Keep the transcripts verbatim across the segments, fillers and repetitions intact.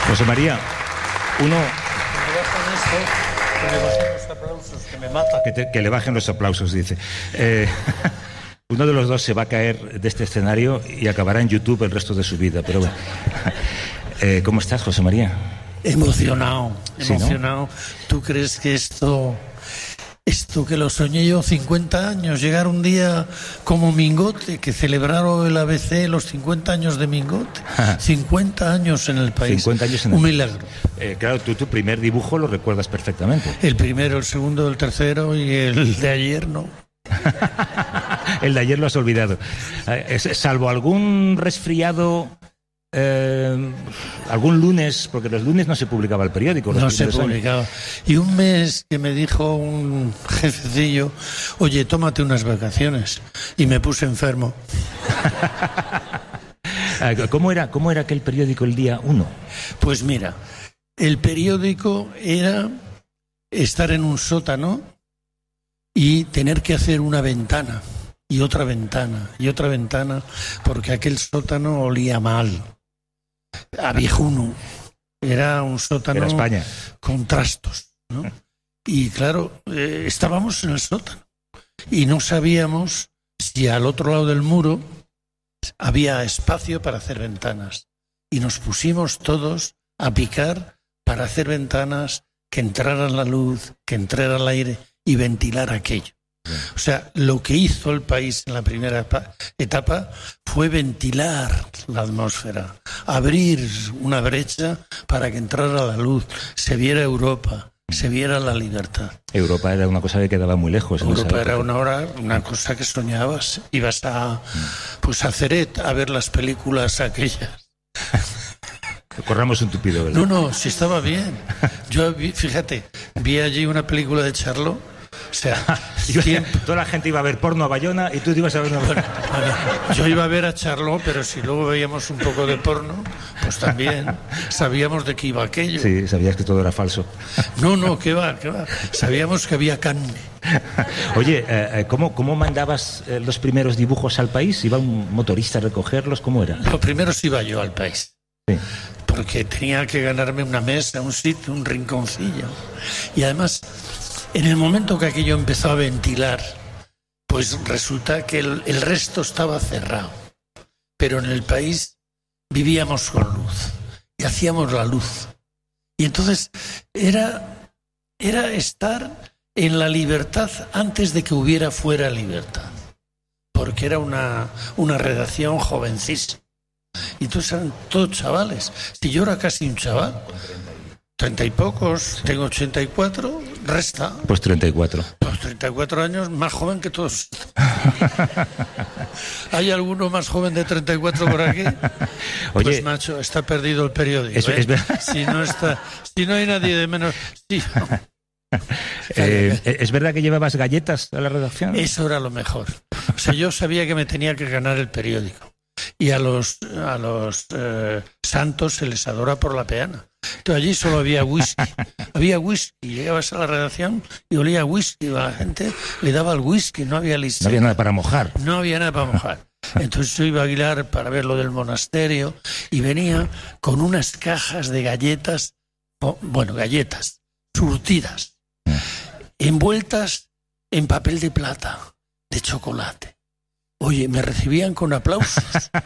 José María, uno... Que le bajen los aplausos, que me mata. Que, te, que le bajen los aplausos, dice. Eh, uno de los dos se va a caer de este escenario y acabará en YouTube el resto de su vida, pero bueno. Eh, ¿Cómo estás, José María? Emocionado, emocionado. ¿Sí, no? ¿Tú crees que esto... Esto que lo soñé yo cincuenta años, llegar un día como Mingote, que celebraron el A B C los cincuenta años de Mingote, cincuenta años en el país, cincuenta años en el un milagro. Eh, claro, tú tu primer dibujo lo recuerdas perfectamente. El primero, el segundo, el tercero y el de ayer no. El de ayer lo has olvidado. Eh, salvo algún resfriado... Eh, algún lunes, porque los lunes no se publicaba el periódico. No se publicaba. Y un mes que me dijo un jefecillo, oye, tómate unas vacaciones. Y me puse enfermo. ¿Cómo era, cómo era aquel periódico el día uno? Pues mira, el periódico era estar en un sótano y tener que hacer una ventana y otra ventana y otra ventana, porque aquel sótano olía mal. A viejuno. Era un sótano. Era España. Con trastos, ¿no? Y claro, eh, estábamos en el sótano y no sabíamos si al otro lado del muro había espacio para hacer ventanas. Y nos pusimos todos a picar para hacer ventanas, que entrara la luz, que entrara el aire y ventilar aquello. O sea, lo que hizo el país en la primera etapa fue ventilar la atmósfera, abrir una brecha para que entrara la luz, se viera Europa, se viera la libertad. Europa era una cosa que quedaba muy lejos. Europa era una hora, una cosa que soñabas. Ibas a, pues a Ceret a ver las películas aquellas. Corramos un tupido, ¿verdad? No, no, sí estaba bien. Yo, vi, fíjate, vi allí una película de Charlot. O sea, siempre... toda la gente iba a ver porno a Bayona y tú te ibas a ver una... Bueno, yo iba a ver a Charlot, pero si luego veíamos un poco de porno, pues también sabíamos de qué iba aquello. Sí, sabías que todo era falso. No, no, qué va, qué va. Sabíamos que había carne. Oye, eh, ¿cómo, ¿cómo mandabas eh, los primeros dibujos al país? ¿Iba un motorista a recogerlos? ¿Cómo era? Lo primero sí iba yo al país. Sí. Porque tenía que ganarme una mesa, un sitio, un rinconcillo. Y además... En el momento que aquello empezó a ventilar, pues resulta que el, el resto estaba cerrado. Pero en el país vivíamos con luz y hacíamos la luz. Y entonces era, era estar en la libertad antes de que hubiera fuera libertad. Porque era una, una redacción jovencísima. Y entonces eran todos chavales. Si yo era casi un chaval... Treinta y pocos, tengo ochenta y cuatro, resta. Pues treinta y cuatro. Pues treinta y cuatro años, más joven que todos. ¿Hay alguno más joven de treinta y cuatro por aquí? Oye, pues macho, está perdido el periódico. Eso, ¿eh? es verdad. Si no está, si no hay nadie de menos. Sí. Eh, ¿Es verdad que llevabas galletas a la redacción? Eso era lo mejor. O sea, yo sabía que me tenía que ganar el periódico. Y a los, a los eh, santos se les adora por la peana. Entonces allí solo había whisky. Había whisky. Llegabas a la redacción y olía whisky. La gente le daba el whisky, no había lista. No había nada para mojar. No había nada para mojar. Entonces yo iba a Aguilar para ver lo del monasterio y venía con unas cajas de galletas, bueno, galletas, surtidas, envueltas en papel de plata, de chocolate. Oye, me recibían con aplausos.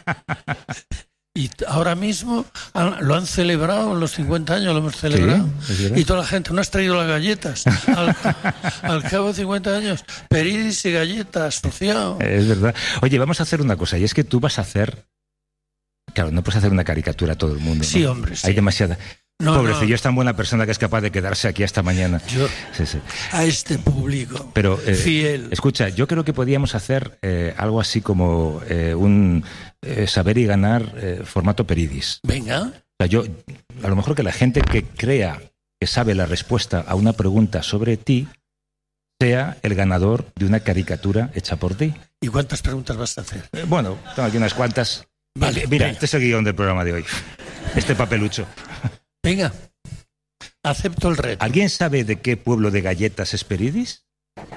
Y ahora mismo han, lo han celebrado, en los cincuenta años lo hemos celebrado. Sí, y toda la gente, ¿no has traído las galletas? Al, al cabo de cincuenta años, Peridis y galletas, asociado. Es verdad. Oye, vamos a hacer una cosa, y es que tú vas a hacer... Claro, no puedes hacer una caricatura a todo el mundo, ¿no? Sí, hombre, sí. Hay demasiada... No, Pobrecillo, no. es tan buena persona que es capaz de quedarse aquí hasta mañana. Yo, sí, sí. A este público Pero, eh, fiel. Escucha, yo creo que podíamos hacer eh, algo así como eh, un eh, saber y ganar eh, formato Peridis. Venga. O sea, yo, a lo mejor que la gente que crea que sabe la respuesta a una pregunta sobre ti sea el ganador de una caricatura hecha por ti. ¿Y cuántas preguntas vas a hacer? Eh, bueno, tengo aquí unas cuantas. Vale, Mira, venga. Este es el guión del programa de hoy. Este papelucho. Venga, acepto el reto. ¿Alguien sabe de qué pueblo de galletas es Peridis?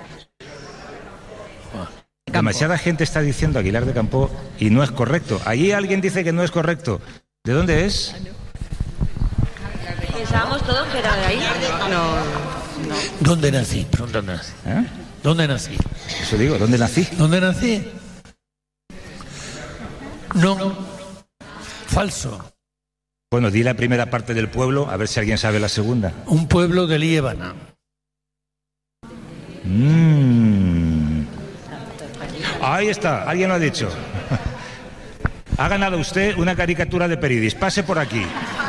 Demasiada gente está diciendo Aguilar de Campoo y no es correcto. Allí alguien dice que no es correcto. ¿De dónde es? Pensábamos todos que era de ahí. No, no. ¿Dónde nací? Pronto nací. ¿Eh? ¿Dónde nací? Eso digo, ¿dónde nací? ¿Dónde nací? No. Falso. Bueno, di la primera parte del pueblo, a ver si alguien sabe la segunda. Un pueblo de Líbana. Mm. Ahí está, alguien lo ha dicho. Ha ganado usted una caricatura de Peridis. Pase por aquí.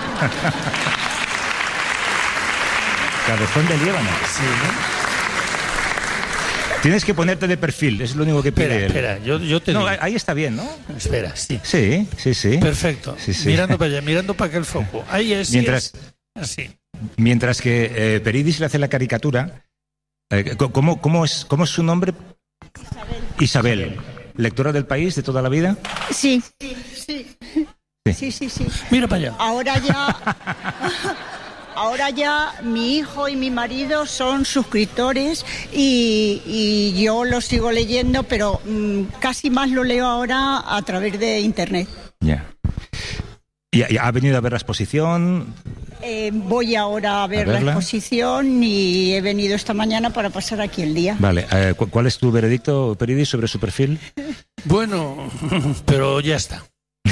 Cabezón de Líbana. Sí, ¿no? Tienes que ponerte de perfil, es lo único que pide Espera, él. espera, yo, yo te No, digo. ahí está bien, ¿no? Espera, sí. Sí, sí, sí. Perfecto. Sí, sí. Mirando para allá, mirando para aquel foco. Ahí es. Mientras, Así. mientras que eh, Peridis le hace la caricatura, eh, ¿cómo, cómo, es, ¿cómo es su nombre? Isabel. Isabel. ¿Lectora del País de toda la vida? Sí, sí, sí. Sí, sí, sí. Mira para allá. Ahora ya... Ahora ya mi hijo y mi marido son suscriptores y, y yo lo sigo leyendo, pero mmm, casi más lo leo ahora a través de internet. Ya. ¿Y, y ha venido a ver la exposición? Eh, voy ahora a ver ¿A la exposición y he venido esta mañana para pasar aquí el día. Vale. Eh, ¿Cuál es tu veredicto, Peridis, sobre su perfil? Bueno, pero ya está.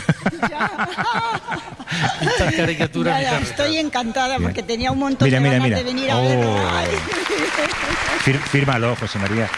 Esta caricatura ya, ya, estoy encantada porque tenía un montón mira, de mira, ganas mira. de venir a oh. verlo. Fir, fírmalo, José María.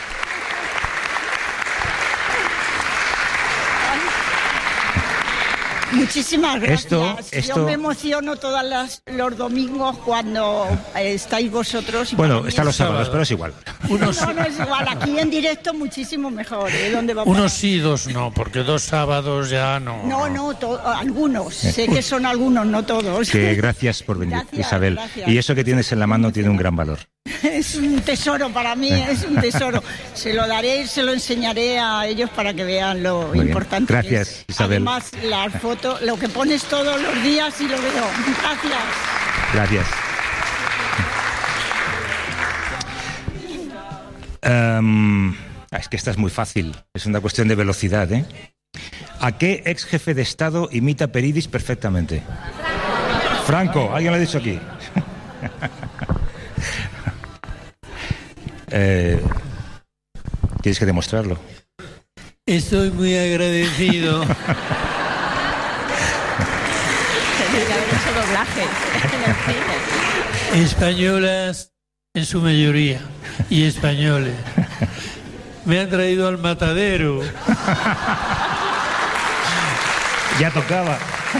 Muchísimas gracias. Esto, esto... Yo me emociono todos las, los domingos cuando eh, estáis vosotros. Y bueno, están los sábado. sábados, pero es igual. Unos... No, no es igual. Aquí en directo muchísimo mejor. ¿eh? ¿Dónde va Unos sí, dos no, porque dos sábados ya no. No, no, to- algunos. Sé que son algunos, no todos. Que gracias por venir, Gracias, Isabel. gracias. Y eso que tienes en la mano tiene un gran valor. Es un tesoro para mí, es un tesoro. Se lo daré y se lo enseñaré a ellos para que vean lo Muy bien. importante. Gracias, que es. Isabel. Además, las fotos, lo que pones todos los días y lo veo. Gracias. Gracias. Um, es que esta es muy fácil. Es una cuestión de velocidad, ¿eh? ¿A qué ex jefe de Estado imita Peridis perfectamente? Franco, alguien lo ha dicho aquí. eh, tienes que demostrarlo. Estoy muy agradecido. Españolas en su mayoría y españoles. Me han traído al matadero. Ya tocaba.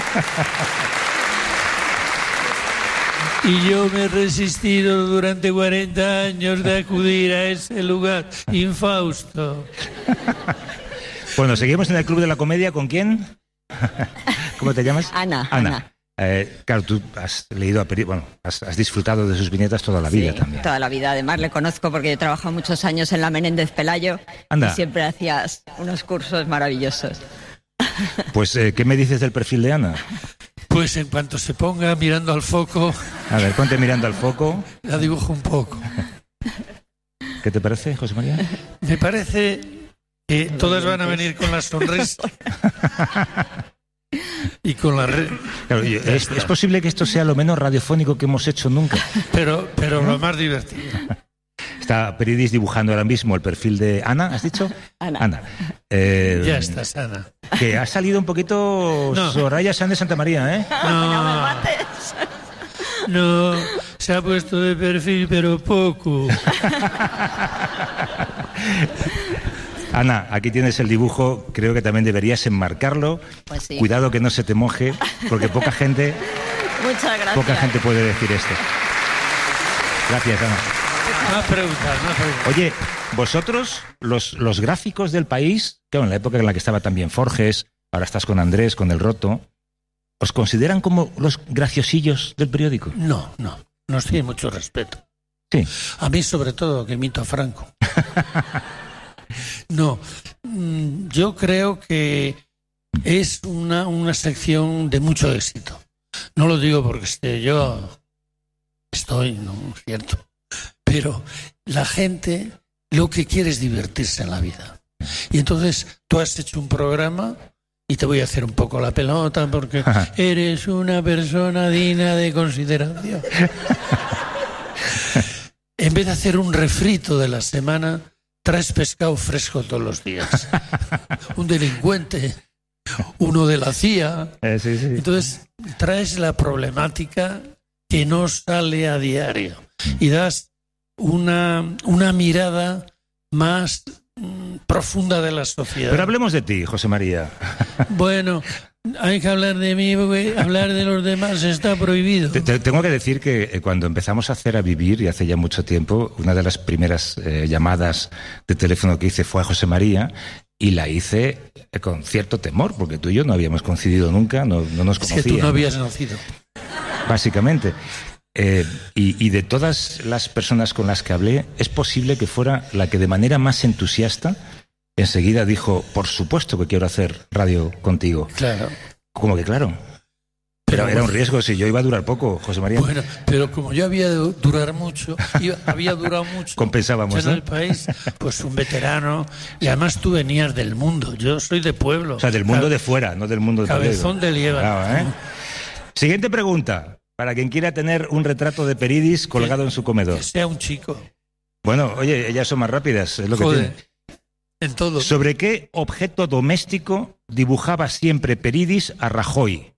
Y yo me he resistido durante cuarenta años de acudir a ese lugar infausto. Bueno, seguimos en el Club de la Comedia. ¿Con quién? ¿Cómo te llamas? Ana. Ana. Ana. Eh, claro, tú has leído, a Peri- bueno, has, has disfrutado de sus viñetas toda la vida Sí, también. toda la vida. Además le conozco porque he trabajado muchos años en la Menéndez Pelayo. Anda. Y siempre hacías unos cursos maravillosos. Pues, eh, ¿qué me dices del perfil de Ana? Pues en cuanto se ponga mirando al foco, A ver, ponte mirando al foco. la dibujo un poco. ¿Qué te parece, José María? Me parece que todas van a venir con la sonrisa y con la red. Claro, y es, es posible que esto sea lo menos radiofónico que hemos hecho nunca. Pero, pero lo más divertido. Está Peridis dibujando ahora mismo el perfil de Ana, ¿has dicho? Ana. Ana. Eh, Ya está, Sana. Que ha salido un poquito No. Soraya Sáenz de Santa María, ¿eh? No, no, se ha puesto de perfil, pero poco. Ana, aquí tienes el dibujo, creo que también deberías enmarcarlo. Pues sí. Cuidado que no se te moje, porque poca gente, Muchas gracias. poca gente puede decir esto. Gracias, Ana. Más preguntas, más preguntas. Oye, vosotros, los, los gráficos del País, claro, en la época en la que estaba también Forges, ahora estás con Andrés, con El Roto, ¿os consideran como los graciosillos del periódico? No, no, nos tiene mucho respeto. Sí. A mí sobre todo, que imito a Franco. No, mm, yo creo que es una, una sección de mucho éxito. No lo digo porque esté yo, estoy, no es cierto, pero la gente lo que quiere es divertirse en la vida. Y entonces tú has hecho un programa y te voy a hacer un poco la pelota porque eres una persona digna de consideración. En vez de hacer un refrito de la semana, traes pescado fresco todos los días. Un delincuente, uno de la C I A. Eh, sí, sí. Entonces, traes la problemática que no sale a diario y das una, una mirada más mm, profunda de la sociedad. Pero hablemos de ti, José María. Bueno, hay que hablar de mí porque hablar de los demás está prohibido. Te, te, tengo que decir que cuando empezamos a hacer A Vivir, y hace ya mucho tiempo, una de las primeras eh, llamadas de teléfono que hice fue a José María, y la hice con cierto temor, porque tú y yo no habíamos coincidido nunca, no, no nos conocíamos. Es que tú no habías nacido. Básicamente. Eh, y, y de todas las personas con las que hablé, es posible que fuera la que de manera más entusiasta enseguida dijo, por supuesto que quiero hacer radio contigo. Claro. ¿Cómo que claro? Pero, pero era un riesgo, si yo iba a durar poco, José María. Bueno, pero como yo había de durar mucho, iba, había durado mucho. Compensábamos, en ¿no? el país, pues un veterano. Y además tú venías del mundo, yo soy de pueblo. O sea, del mundo Cab- de fuera, no del mundo de Cabezón de Líbano. Claro, ¿eh? Siguiente pregunta. Para quien quiera tener un retrato de Peridis colgado en su comedor. Que sea un chico. Bueno, oye, ellas son más rápidas, es lo que Joder, tienen. en todo. ¿Sobre qué objeto doméstico dibujaba siempre Peridis a Rajoy?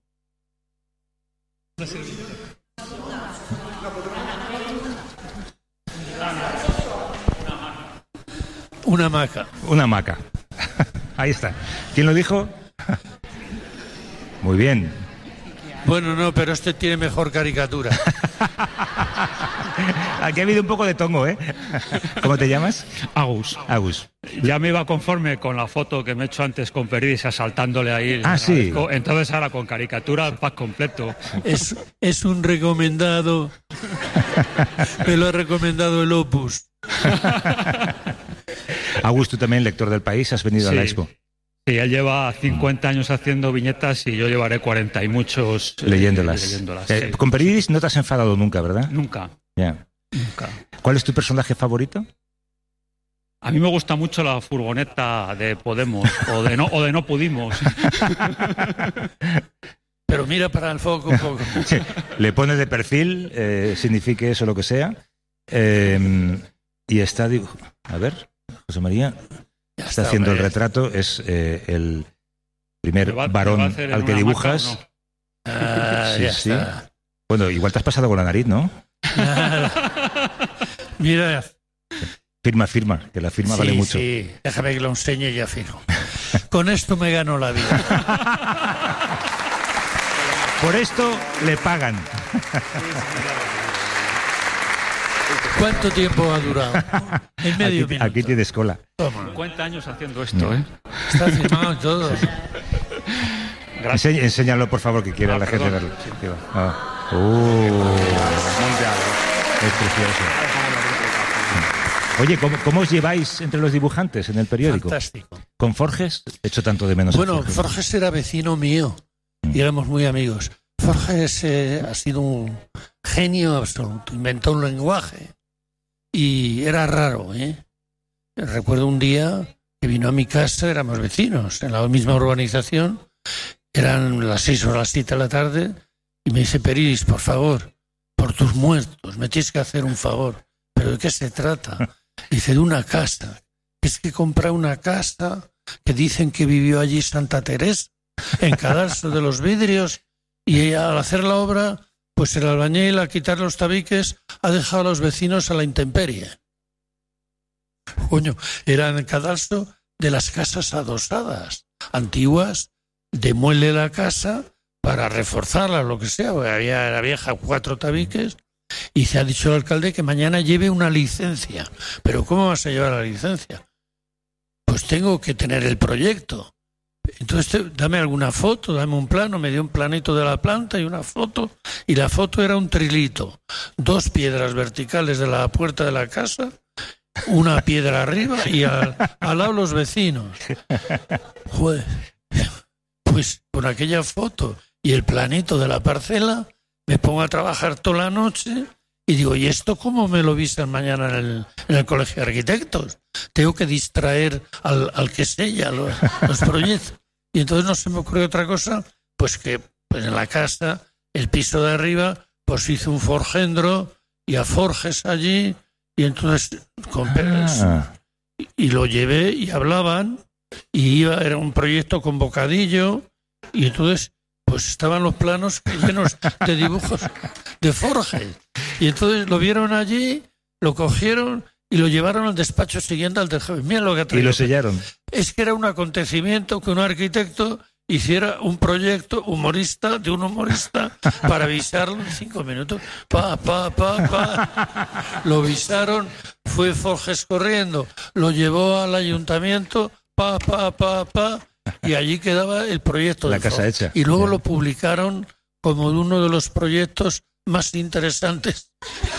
Una hamaca. Una hamaca. Ahí está. ¿Quién lo dijo? Muy bien. Bueno, no, pero este tiene mejor caricatura. Aquí ha habido un poco de tongo, ¿eh? ¿Cómo te llamas? Agus. Agus. Ya me iba conforme con la foto que me he hecho antes con Peridis asaltándole ahí. Ah, sí. Entonces ahora con caricatura, pack completo. Es, es un recomendado. Me lo ha recomendado el Opus. Agus, tú también, lector del País, has venido Sí. a la expo. Sí, él lleva cincuenta años haciendo viñetas y yo llevaré cuarenta y muchos eh, Leyéndolas. leyéndolas, Eh, sí. Con Peridis no te has enfadado nunca, ¿verdad? Nunca, Ya. nunca. ¿Cuál es tu personaje favorito? A mí me gusta mucho la furgoneta de Podemos o de no, o de no pudimos. Pero mira para el foco un poco. Le pone de perfil, eh, signifique eso lo que sea. Eh, y está, digo, a ver, José María Ya está haciendo el hombre. retrato, es eh, el primer ¿Me va- me va a varón hacer en al que una dibujas. hamaca Ah, Sí, ya sí. está. Bueno, igual te has pasado con la nariz, ¿no? Claro. Mira. Firma, firma, que la firma Sí, vale mucho. sí. Déjame que lo enseñe y ya fijo. Con esto me gano la vida. Por esto le pagan. ¿Cuánto tiempo ha durado? En medio Aquí, minuto. aquí tienes cola. Toma. cincuenta años haciendo esto, ¿eh? Está firmado todo. Ense- enséñalo, por favor, que quiera Ah, la gente perdón. verlo. Sí, va. Ah. Uh, es precioso. Oye, ¿cómo, ¿cómo os lleváis entre los dibujantes en el periódico? Fantástico. ¿Con Forges? He hecho tanto de menos a Bueno, Forges. Forges era vecino mío y éramos muy amigos. Forges eh, ha sido un genio absoluto. Inventó un lenguaje y era raro, ¿eh? Recuerdo un día que vino a mi casa, éramos vecinos en la misma urbanización, eran las seis o las siete de la tarde y me dice, Peridis, por favor, por tus muertos, me tienes que hacer un favor. ¿Pero de qué se trata? Dice, de una casa. Es que compré una casa que dicen que vivió allí Santa Teresa, en Cadalso de los Vidrios, y al hacer la obra, pues el albañil, al quitar los tabiques, ha dejado a los vecinos a la intemperie. Coño, eran en Cadalso de las casas adosadas, antiguas, demuele la casa para reforzarla, lo que sea, porque había la vieja cuatro tabiques, y se ha dicho el alcalde que mañana lleve una licencia. ¿Pero cómo vas a llevar la licencia? Pues tengo que tener el proyecto. Entonces, te- dame alguna foto, dame un plano. Me dio un planito de la planta y una foto. Y la foto era un trilito. Dos piedras verticales de la puerta de la casa, una piedra arriba y al, al lado los vecinos. Joder. Pues con aquella foto y el planito de la parcela, me pongo a trabajar toda la noche y digo, ¿y esto cómo me lo visan mañana en el, en el colegio de arquitectos? Tengo que distraer al, al que sella los, los proyectos. Y entonces no se me ocurrió otra cosa, pues que pues en la casa, el piso de arriba, pues hizo un forjendro y a forjes allí, y entonces con Ah. y, y lo llevé y hablaban, y iba, era un proyecto con bocadillo, y entonces pues estaban los planos llenos de dibujos de forjes. Y entonces lo vieron allí, lo cogieron y lo llevaron al despacho siguiente al del jefe. Mira lo que ha Y traído. lo sellaron. Es que era un acontecimiento que un arquitecto hiciera un proyecto humorista de un humorista para visarlo en cinco minutos. Pa, pa, pa, pa. Lo visaron, fue Forges corriendo, lo llevó al ayuntamiento, pa, pa, pa, pa, y allí quedaba el proyecto. La de casa Forges. hecha. Y luego Ya. lo publicaron como uno de los proyectos más interesantes.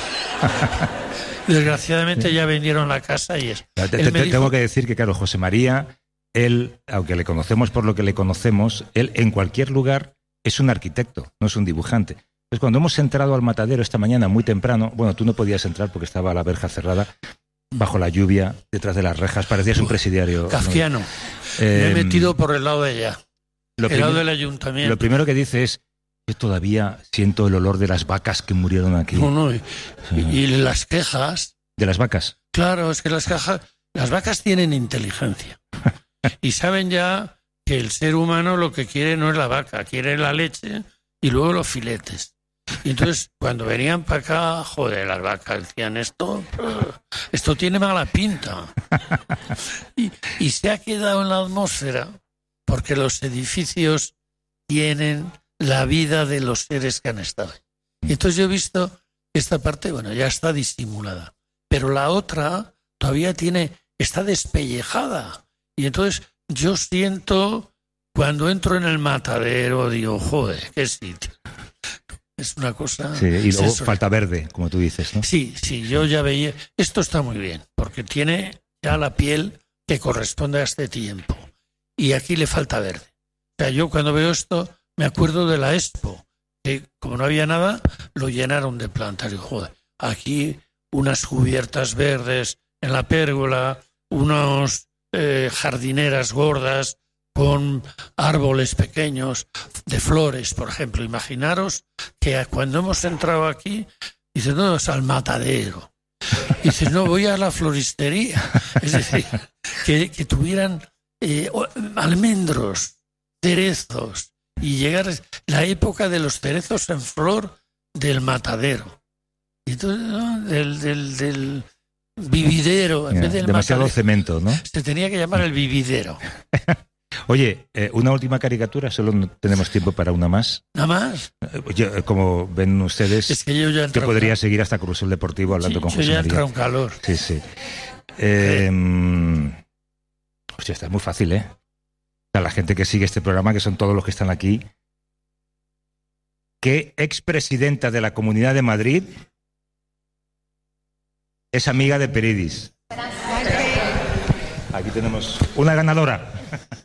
Desgraciadamente ya vendieron la casa y es. Te- te- Él me te- dijo- Tengo que decir que, claro, José María, él, aunque le conocemos por lo que le conocemos, él en cualquier lugar es un arquitecto, no es un dibujante. Entonces, cuando hemos entrado al matadero esta mañana muy temprano, bueno, tú no podías entrar porque estaba la verja cerrada, bajo la lluvia, detrás de las rejas, parecías un presidiario. Kafkiano. ¿no? Me he Eh, metido por el lado de allá, lo, el lado prim- del ayuntamiento. lo primero que dice es que todavía siento el olor de las vacas que murieron aquí. No, no, y, Sí. y las quejas, De las vacas. claro, es que las cajas, las vacas tienen inteligencia y saben ya que el ser humano lo que quiere no es la vaca, quiere la leche y luego los filetes. Y entonces cuando venían para acá, joder, las vacas decían esto, esto tiene mala pinta. Y, y se ha quedado en la atmósfera porque los edificios tienen la vida de los seres que han estado. Y entonces yo he visto que esta parte, bueno, ya está disimulada, pero la otra todavía tiene, está despellejada. Y entonces yo siento, cuando entro en el matadero, digo, joder, qué sitio. Es una cosa... Sí, y es luego eso. falta verde, como tú dices, ¿no? Sí, sí, yo ya veía, esto está muy bien, porque tiene ya la piel que corresponde a este tiempo. Y aquí le falta verde. O sea, yo cuando veo esto me acuerdo de la Expo, que como no había nada, lo llenaron de plantas. Y joder, aquí unas cubiertas verdes en la pérgola, unos eh, jardineras gordas con árboles pequeños de flores, por ejemplo. Imaginaros que cuando hemos entrado aquí, dices, no, es al matadero. Dices, no, voy a la floristería. Es decir, que, que tuvieran eh, almendros, cerezos, y llegar a la época de los cerezos en flor del matadero. Y entonces, ¿no? del, del, del vividero, en Ya, vez del demasiado matadero, cemento, ¿no? se tenía que llamar el vividero. Oye, eh, una última caricatura, solo no tenemos tiempo para una más. Nada más. Eh, yo, eh, como ven ustedes, Es que yo ya he yo entrado podría en seguir hasta Cruzul Deportivo hablando sí, con yo José ya he María. entrado en calor. Sí, sí. Eh, hostia, está muy fácil, ¿eh? O sea, la gente que sigue este programa, que son todos los que están aquí. ¿Qué expresidenta de la Comunidad de Madrid es amiga de Peridis? Aquí tenemos una ganadora.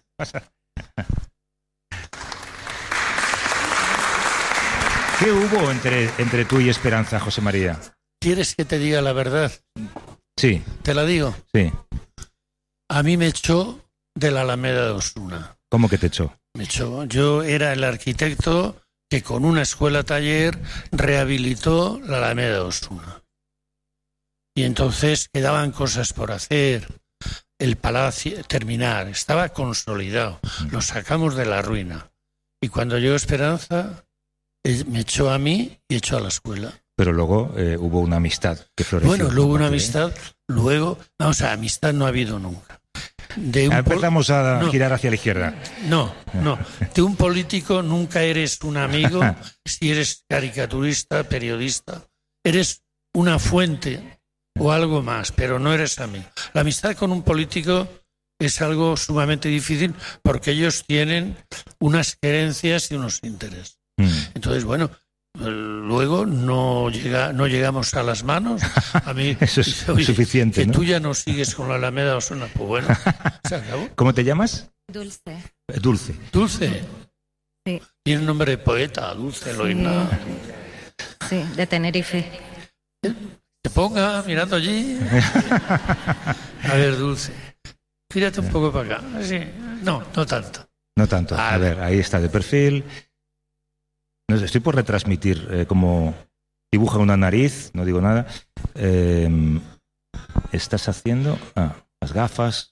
¿Qué hubo entre, entre tú y Esperanza, José María? ¿Quieres que te diga la verdad? Sí, Te la digo. sí. A mí me echó de la Alameda de Osuna. ¿Cómo que te echó? Me echó. Yo era el arquitecto que con una escuela taller rehabilitó la Alameda de Osuna. Y entonces quedaban cosas por hacer. El palacio, terminar, estaba consolidado. Lo sacamos de la ruina. Y cuando llegó Esperanza, él me echó a mí y echó a la escuela. Pero luego eh, hubo una amistad que floreció. Bueno, luego una Aparte, ¿eh? amistad, luego, vamos a amistad no ha habido nunca. De un pol- Empezamos a No. girar hacia la izquierda. No, no. De un político nunca eres un amigo si eres caricaturista, periodista. Eres una fuente o algo más, pero no eres amigo. La amistad con un político es algo sumamente difícil porque ellos tienen unas creencias y unos intereses. Mm. Entonces, bueno, luego no llega, no llegamos a las manos. A mí Eso es dice, "Oye, suficiente, que ¿no? tú ya no sigues con la Alameda Osuna". Pues bueno, se acabó. ¿Cómo te llamas? Dulce. Eh, Dulce. Dulce. Sí, Tiene nombre de poeta, Dulce Loina. sí, de Tenerife. Te ponga mirando allí. A ver, Dulce. Gírate un poco para acá. Sí. No, no tanto. No tanto. Vale. A ver, ahí está de perfil. No sé, estoy por retransmitir eh, como dibuja una nariz, no digo nada. Eh, estás haciendo ah, las gafas.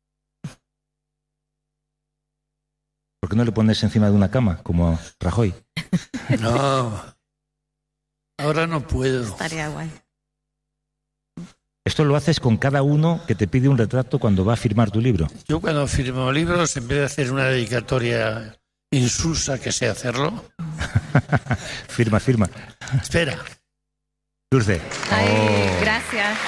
¿Por qué no le pones encima de una cama como a Rajoy? No, ahora no puedo. Estaría guay. Esto lo haces con cada uno que te pide un retrato cuando va a firmar tu libro. Yo cuando firmo libros, en vez de hacer una dedicatoria insulsa, que sé hacerlo, Firma, firma. espera. Dulce. Ay, Oh. gracias.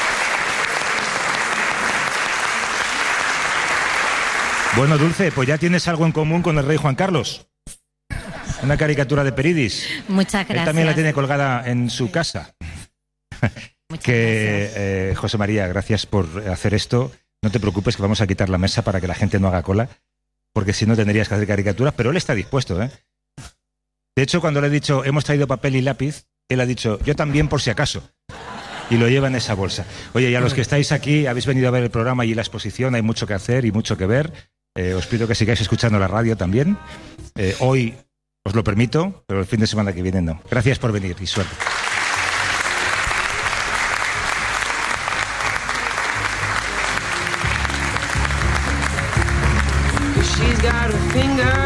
Bueno, Dulce, pues ya tienes algo en común con el rey Juan Carlos. Una caricatura de Peridis. Muchas Él gracias. también la tiene colgada en su casa. Muchas Que gracias. eh, José María, gracias por hacer esto. No te preocupes que vamos a quitar la mesa para que la gente no haga cola, porque si no tendrías que hacer caricaturas, pero él está dispuesto, ¿eh? De hecho, cuando le he dicho hemos traído papel y lápiz, él ha dicho yo también por si acaso. Y lo lleva en esa bolsa. Oye, y a los que estáis aquí, habéis venido a ver el programa y la exposición, hay mucho que hacer y mucho que ver. Eh, os pido que sigáis escuchando la radio también. Eh, hoy os lo permito, pero el fin de semana que viene no. Gracias por venir y suerte. She's got a finger